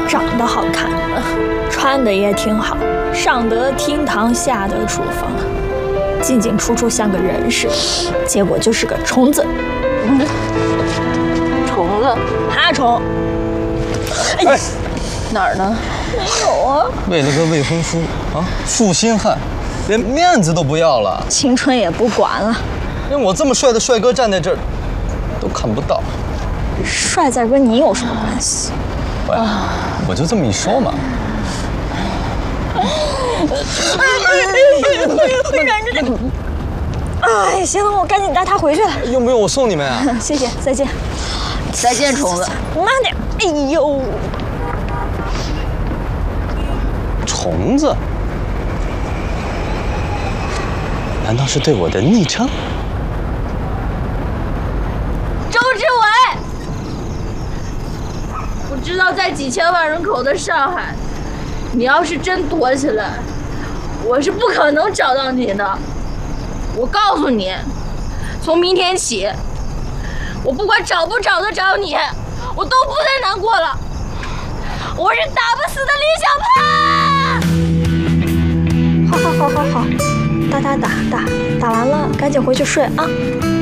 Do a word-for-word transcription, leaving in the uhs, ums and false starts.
长得好看，穿的也挺好，上得厅堂，下得厨房，进进出出像个人似的，结果就是个虫子。 嗯，虫子？ 爬虫。 哎， 哪儿呢？ 没有啊。 为了个未婚夫啊，负心汉，连面子都不要了， 青春也不管了。 连我这么帅的帅哥站在这儿，都看不到。 帅在跟你有什么关系？ 喂，我就这么一说嘛。 忍着。哎，行了，我赶紧带他回去了。 用不用我送你们啊？ 谢谢，再见。 再见，虫子。 慢点。哎呦， 虫子？难道是对我的昵称？ 周志伟，我知道在几千万人口的上海，你要是真躲起来，我是不可能找到你的。我告诉你，从明天起，我不管找不找得着你，我都不再难过了。我是打不死的李小胖。 好好好好好，打打打打打完了，赶紧回去睡啊。